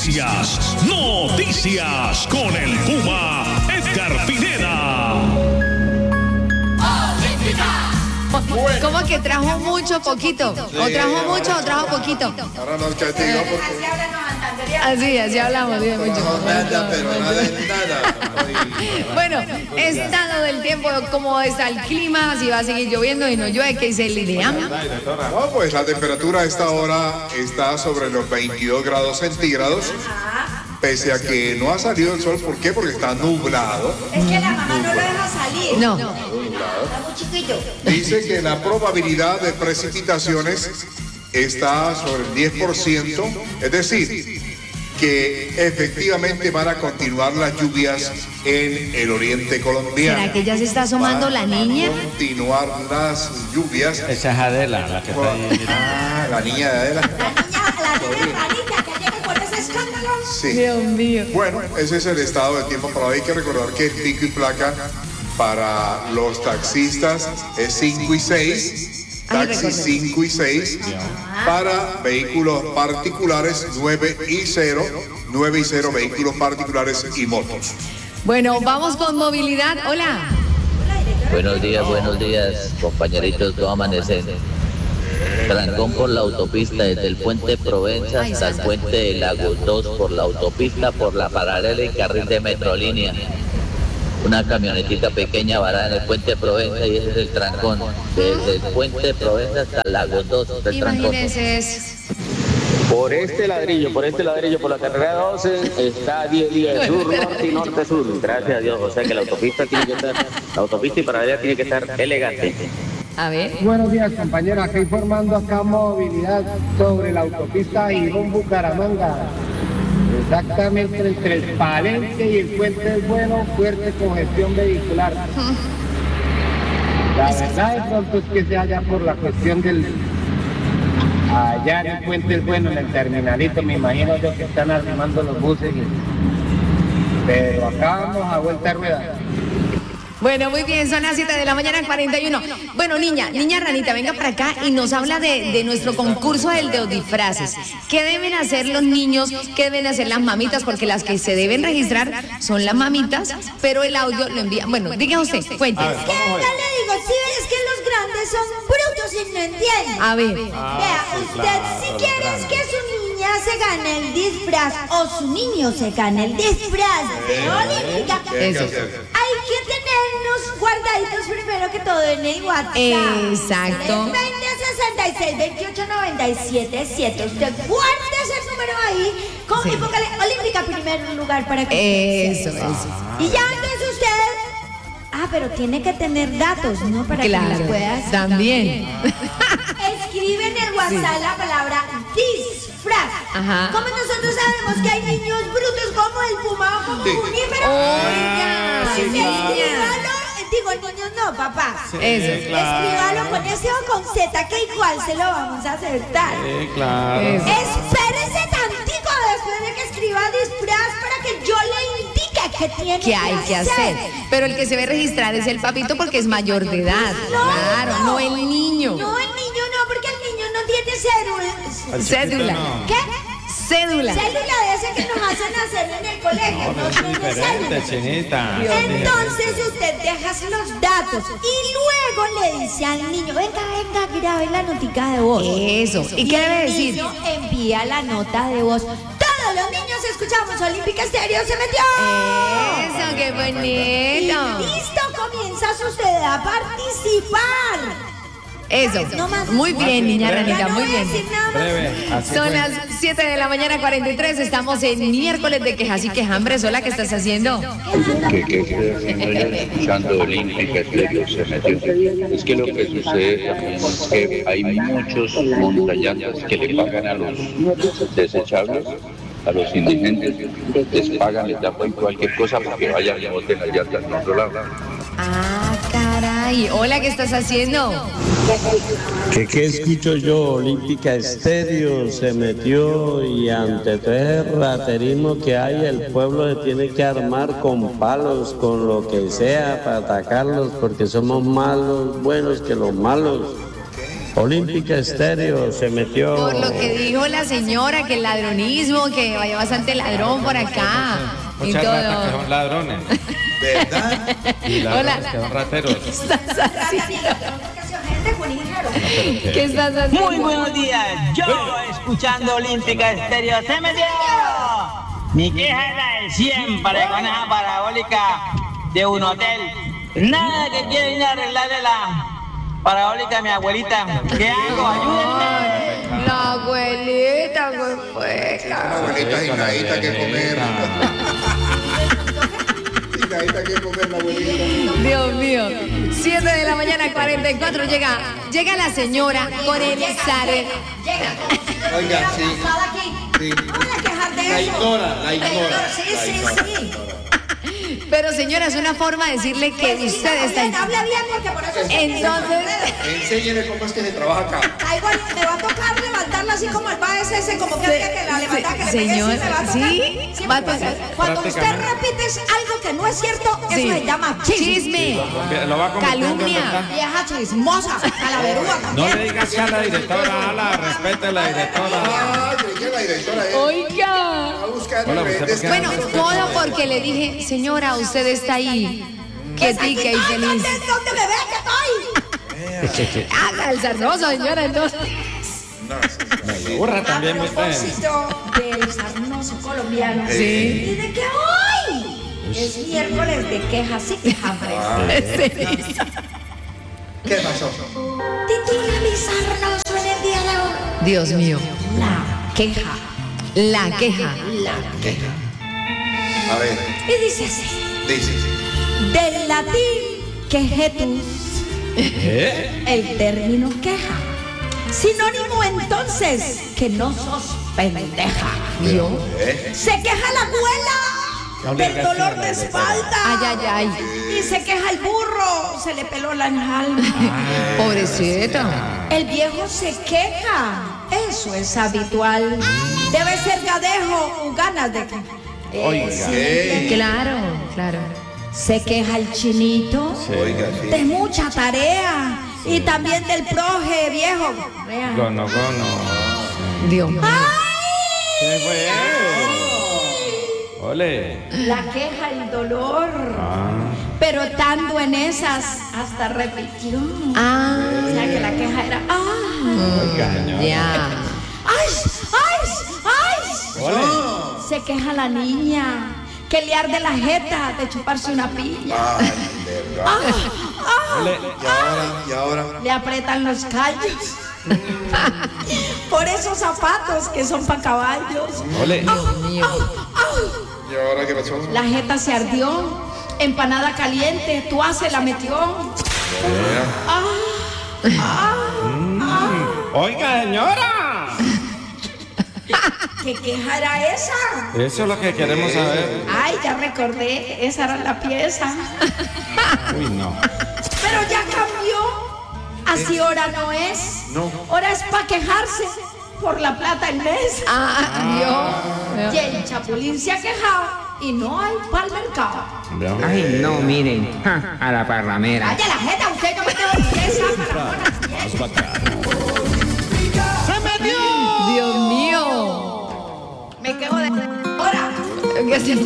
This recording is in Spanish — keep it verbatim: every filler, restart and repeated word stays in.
Noticias, noticias con el Puma Edgar Pineda. ¿Cómo que trajo mucho, poquito? Sí, ¿O trajo mucho o trajo poquito? Ahora no castigo porque... Así, así hablamos, bien, mucho. No, nada, pero nada es nada. Bueno, estado del tiempo, ¿cómo está el clima? Si va a seguir lloviendo y no llueve, ¿qué dice Lilian? No, pues la temperatura a esta hora está sobre los veintidós grados centígrados. Pese a que no ha salido el sol, ¿por qué? Porque está nublado. Es que la mamá no lo deja salir. No. Está muy chiquito. Dice que la probabilidad de precipitaciones está sobre el diez por ciento, es decir, que efectivamente van a continuar las lluvias en el oriente colombiano. ¿Será que ya se está asomando la niña? Continuar las lluvias. Esa es Adela, la que está ahí. Ah, la niña de Adela. La niña, la niña Juanita, que llega con ese escándalo. Sí. Dios mío. Bueno, ese es el estado del tiempo para hoy. Hay que recordar que el pico y placa para los taxistas es cinco y seis. Taxi cinco y seis, para vehículos particulares nueve y cero, nueve y cero vehículos particulares y motos. Bueno, vamos con movilidad. Hola. Buenos días, buenos días, compañeritos, ¿cómo amanecen? Trancón por la autopista desde el puente Provenza hasta el puente de Lagos dos, por la autopista, por la paralela y carril de Metrolínea. Una camionetita pequeña varada en el puente Provenza y ese es el trancón. Desde el puente Provenza hasta Lagos dos, el trancón. Imagínense eso. Por este ladrillo, por este ladrillo, por la carrera doce, está diez diez, sur, norte y norte, sur. Gracias a Dios, o sea que la autopista tiene que estar, la autopista y paralela tiene que estar elegante. A ver. Buenos días, compañeros. Acá informando acá movilidad sobre la autopista Girón-Bucaramanga. Exactamente entre el Palenque y el Puente del Bueno, fuerte congestión vehicular. La verdad de pronto es que se halla por la cuestión del... Allá en el Puente del Bueno, en el terminalito, me imagino yo que están armando los buses. Y... Pero acá vamos a vuelta de rueda. Bueno, muy bien, son las siete de la mañana, cuarenta y uno. Bueno, niña, niña ranita, venga para acá y nos habla de, de nuestro concurso del de los disfraces. ¿Qué deben hacer los niños? ¿Qué deben hacer las mamitas? Porque las que se deben registrar son las mamitas, pero el audio lo envía. Bueno, diga usted, cuente. Es que ya le digo, sí, es que los grandes son brutos y no entienden. A ver. Vea, usted si quiere que su niña se gane el disfraz o su niño se gane el disfraz de Olímpica, Eso. hay que tenernos guardaditos primero que todo en el WhatsApp. Exacto. veinte sesenta y seis veintiocho noventa y siete siete. Usted guarde ese número ahí con, Sí. y póngale Olímpica primer lugar para que Eso, usted sea. eso. Y ya entonces usted... Ah, pero tiene que tener datos, ¿no? Para que Claro, los puedas... también. Escribe en el WhatsApp la palabra disfraz. Ajá. Como nosotros sabemos que hay niños brutos como el Puma o como Junífero. Oiga, Pues sí, escríbalo, digo niños no, papá. Eso. Escríbalo con S o con Z, que igual se lo vamos a acertar. Sí, claro. Eso. Espérese tantico después de que escriba disfraz para que yo le indique qué tiene ¿Qué hay que hacer? Pero el que se ve registrar es el papito porque es mayor de edad. Claro, no el niño. No, el niño no, porque el niño no tiene cédula. Cédula. ¿Qué? Cédula. Célula de esa que nos hacen hacer en el colegio. No, tiene Diferente, célula. chinita. Entonces usted deja los datos y luego le dice al niño, venga, venga, grabe la notica de voz. Eso. ¿Y qué debe el decir? niño envía la nota de voz. Todos los niños escuchamos Olímpica Estéreo, se metió. Eso, qué Y bonito. listo, comienza usted a participar. Eso. No más. Muy bien, niña Ya ranita, no muy voy a bien. decir nada más. Breve, así Son fue. las siete de la mañana, cuarenta y tres. Estamos en miércoles de quejas y quejambres. Hola, ¿qué estás haciendo? que, que estoy haciendo yo escuchando Olímpica Estéreo se metió. Es que lo que sucede también es que hay muchos montallantes que le pagan a los desechables, a los indigentes, les pagan, les dan cualquier cosa para que vayan y boten las llantas en otro lado. Ah, caray. Hola, ¿qué estás haciendo? ¿Qué, qué escucho yo? Olímpica Estéreo se metió y ante todo el raterismo que hay, el pueblo se tiene que armar con palos, con lo que sea para atacarlos, porque somos malos, buenos que los malos. Olímpica Estéreo se metió. Por lo que dijo la señora, que el ladronismo, que vaya bastante ladrón por acá. Y Muchas todo. ratas que son ladrones. ¿Verdad? Y ladrones Hola. que son rateros. ¿Qué estás haciendo? ¿Qué estás haciendo? Muy buenos días, yo escuchando Olímpica Estéreo se metió. Mi queja es la de siempre con esa parabólica de un hotel. Nada que quieren ir a arreglarle la parabólica a mi abuelita. ¿Qué hago? Ayúdenme. La abuelita, pues, pues. Una abuelita ginadita que comer. Ginadita que comer la abuelita. Dios mío. siete de la mañana, cuarenta y cuatro. Llega, llega la señora con el sare. Oiga, sí. Sí. No voy a quejar de La eso. ignora, la ignora. Sí, la sí, ignora. sí. Pero señora, es una forma de decirle que Pues sí, usted habla está bien, habla bien porque por eso es que Entonces, Enséñele cómo es que se trabaja acá. Traigo, me va a tocar levantarla así como el padre ese, como que había que la levantaba, que le pegué, señor, sí, me va a tocar. ¿sí? Sí, Va a porque tocar. Cuando usted Prácticamente. repite algo que no es cierto, Sí. eso se llama chisme. Chisme. Lo va convirtiendo en Calumnia. verdad. Vieja chismosa, calaverúa No también. le digas que a la directora, ala, respete a la directora. Ah, creí que la directora es. Oiga. Va a buscar Hola, ¿usted por qué? Bueno, todo porque le dije, señora, usted está ahí. Quietica y feliz. ¿Dónde, ¿Dónde me ve que estoy? Haga el sarnoso, señora, entonces. Burra también, A usted. propósito del sarnoso colombiano. Sí. Y de que hoy es miércoles de quejas y quejambres. Sí. ¿Qué pasó? Titula mi sarnoso en el día de hoy. Dios mío. La queja. La queja. La queja. A ver, Y dice así. dice. Del latín quejetus, ¿Eh? el término queja. Sinónimo entonces que no sos pendeja. ¿Vio? ¿Eh? Se queja la abuela del dolor de espalda. Ay, ay, ay. Y se queja el burro, se le peló la alma. Pobrecita. El viejo se queja. Eso es habitual. Debe ser gadejo o ganas de quejar. Oiga. ¿Qué? Claro, claro. Se queja el chinito Oiga, sí. de mucha tarea y también del proje viejo. Gono, gono. Dios mío. ¿Qué fue? Ole. La queja, el dolor. Ah. Pero estando en esas, hasta repitió. Ah, O sea que la queja era. ¡Ah! Oiga, señor. ya. ¡Ay! ¡Ay! ¡Ay! Ole. Se queja la niña que le arde la jeta de chuparse una pilla. Ay, verdad. Ole. Y ahora, y ahora. Le apretan los callos. Por esos zapatos que son para caballos. Ole. Dios mío. ¿Y ahora qué pasó? La jeta se ardió. Empanada caliente, tú se la metió. Ah, ah, Oiga, señora. ¿Qué queja era esa? Eso es lo que queremos saber. Ay, ya recordé, esa era la pieza. Uy, no. Pero ya cambió. Así ahora no es. No. Ahora es para quejarse por la plata el mes. Ah, Dios. Y el chapulín se ha quejado y no hay para el mercado. Ay, no, miren, ja, a la parramera. Vaya la jeta, usted no me tengo que esa para ¡Se metió! Dios mío. Me quejo de ahora. ¿Qué se